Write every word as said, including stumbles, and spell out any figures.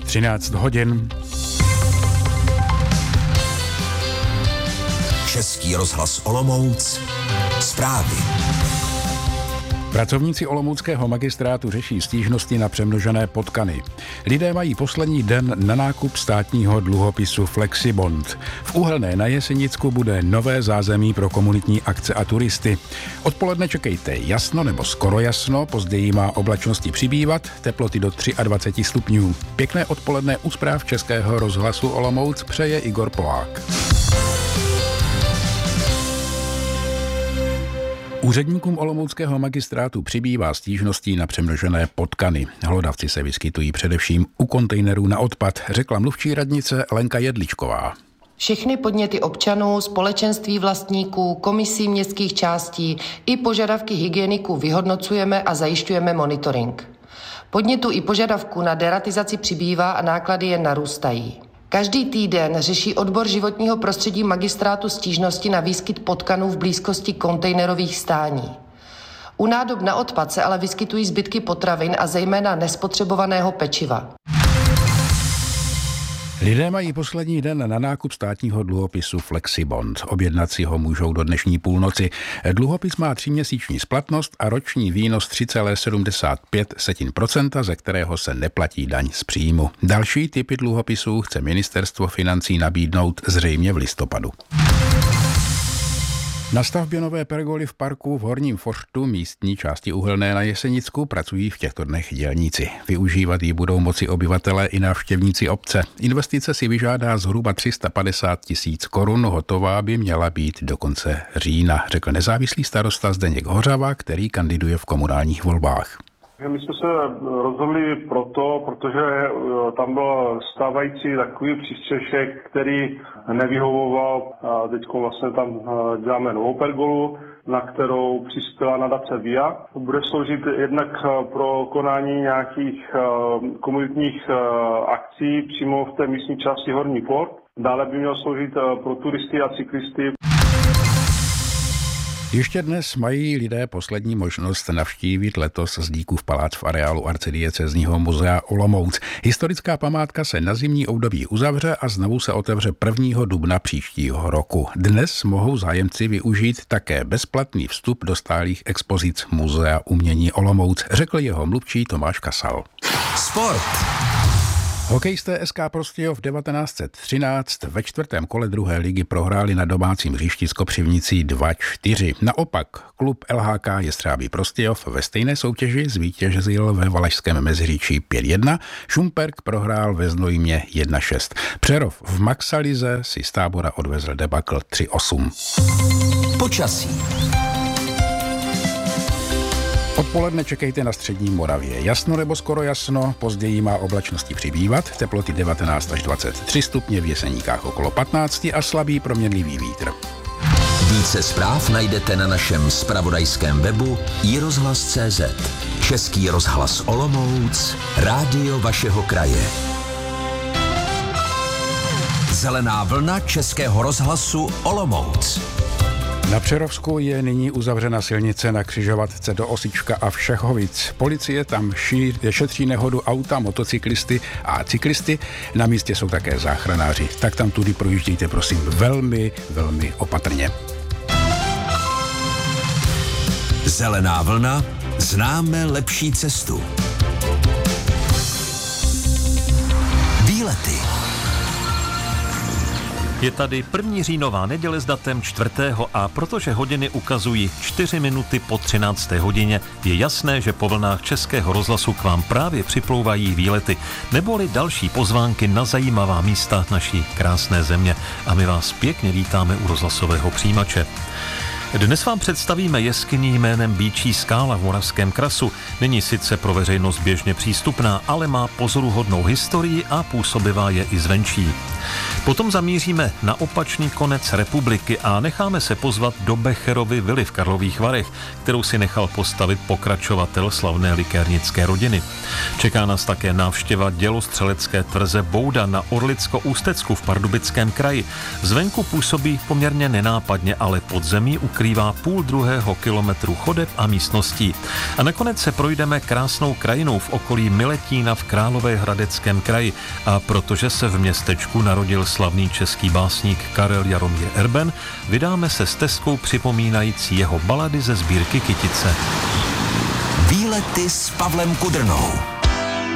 třináct hodin. Český rozhlas Olomouc. Zprávy. Pracovníci olomouckého magistrátu řeší stížnosti na přemnožené potkany. Lidé mají poslední den na nákup státního dluhopisu Flexibond. V Uhelné na Jesenicku bude nové zázemí pro komunitní akce a turisty. Odpoledne čekejte jasno nebo skoro jasno, později má oblačnosti přibývat, teploty do dvacet tři stupňů. Pěkné odpoledne u zpráv Českého rozhlasu Olomouc přeje Igor Polák. Úředníkům olomouckého magistrátu přibývá stížností na přemnožené potkany. Hlodavci se vyskytují především u kontejnerů na odpad, řekla mluvčí radnice Lenka Jedličková. Všechny podněty občanů, společenství vlastníků, komisí městských částí i požadavky hygieniků vyhodnocujeme a zajišťujeme monitoring. Podnětů i požadavků na deratizaci přibývá a náklady jen narůstají. Každý týden řeší odbor životního prostředí magistrátu stížnosti na výskyt potkanů v blízkosti kontejnerových stání. U nádob na odpad se ale vyskytují zbytky potravin a zejména nespotřebovaného pečiva. Lidé mají poslední den na nákup státního dluhopisu Flexibond. Objednat si ho můžou do dnešní půlnoci. Dluhopis má tříměsíční splatnost a roční výnos tři celá sedmdesát pět procenta, ze kterého se neplatí daň z příjmu. Další typy dluhopisů chce ministerstvo financí nabídnout zřejmě v listopadu. Na stavbě nové pergoly v parku v Horním Fořtu, místní části Uhelné na Jesenicku, pracují v těchto dnech dělníci. Využívat ji budou moci obyvatelé i návštěvníci obce. Investice si vyžádá zhruba tři sta padesát tisíc korun, hotová by měla být do konce října, řekl nezávislý starosta Zdeněk Hořava, který kandiduje v komunálních volbách. My jsme se rozhodli proto, protože tam byl stávající takový přístřešek, který nevyhovoval. Teď vlastně tam děláme novou pergolu, na kterou přispěla nadace V I A. Bude sloužit jednak pro konání nějakých komunitních akcí přímo v té místní části Horní Fort. Dále by měl sloužit pro turisty a cyklisty. Ještě dnes mají lidé poslední možnost navštívit letos Zdíkův palác v areálu Arcidiecézního muzea Olomouc. Historická památka se na zimní období uzavře a znovu se otevře prvního dubna příštího roku. Dnes mohou zájemci využít také bezplatný vstup do stálých expozic Muzea umění Olomouc, řekl jeho mluvčí Tomáš Kasal. Sport. Hokejisté S K Prostějov devatenáct set třináct ve čtvrtém kole druhé ligy prohráli na domácím hřišti s Kopřivnicí dva čtyři. Naopak klub L H K Jestřábí Prostějov ve stejné soutěži zvítězil ve Valašském Meziříčí pět jedna, Šumperk prohrál ve Znojmě jedna šest. Přerov v Maxalize si z Tábora odvezl debakl tři osm. Počasí. Odpoledne čekejte na střední Moravě. Jasno nebo skoro jasno, později má oblačnosti přibývat, teploty devatenáct až dvacet tři stupně, v Jeseníkách okolo patnáct a slabý proměnlivý vítr. Více zpráv najdete na našem zpravodajském webu i rozhlas tečka cé zet. Český rozhlas Olomouc, rádio vašeho kraje. Zelená vlna Českého rozhlasu Olomouc. Na Přerovsku je nyní uzavřena silnice na křižovatce do Osička a Všechovic. Policie tam šíř, šetří nehodu auta, motocyklisty a cyklisty. Na místě jsou také záchranáři. Tak tam tudy projíždějte, prosím, velmi, velmi opatrně. Zelená vlna, známe lepší cestu. Výlety. Je tady první říjnová neděle s datem čtvrtého a protože hodiny ukazují čtyři minuty po třinácté hodině, je jasné, že po vlnách Českého rozhlasu k vám právě připlouvají výlety neboli další pozvánky na zajímavá místa naší krásné země a my vás pěkně vítáme u rozhlasového přijímače. Dnes vám představíme jeskyni jménem Býčí skála v Moravském Krasu. Není sice pro veřejnost běžně přístupná, ale má pozoruhodnou historii a působivá je i zvenčí. Potom zamíříme na opačný konec republiky a necháme se pozvat do Becherovy vily v Karlových Varech, kterou si nechal postavit pokračovatel slavné likérnické rodiny. Čeká nás také návštěva dělostřelecké tvrze Bouda na Orlicko-Ústecku v Pardubickém kraji. Zvenku působí poměrně nenápadně, ale pod zemí skrývá půl druhého kilometru chodeb a místností. A nakonec se projdeme krásnou krajinou v okolí Miletína v Královéhradeckém kraji. A protože se v městečku narodil slavný český básník Karel Jaromír Erben, vydáme se stezkou připomínající jeho balady ze sbírky Kytice. Výlety s Pavlem Kudrnou.